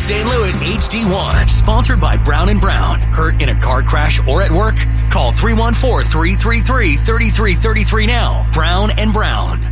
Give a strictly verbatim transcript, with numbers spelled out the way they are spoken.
Saint Louis H D one, sponsored by Brown and Brown. Hurt in a car crash or at work? Call three one four, three three three, three three three three now. Brown and Brown.